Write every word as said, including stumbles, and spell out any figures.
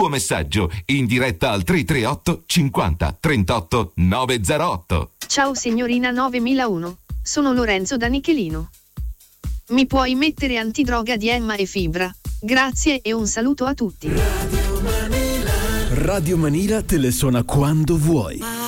tuo messaggio in diretta al tre tre otto cinquanta trentotto novecentotto. Ciao signorina novemilauno, sono Lorenzo da Nichelino. Mi puoi mettere antidroga di Emma e Fibra? Grazie e un saluto a tutti. Radio Manila te le suona quando vuoi.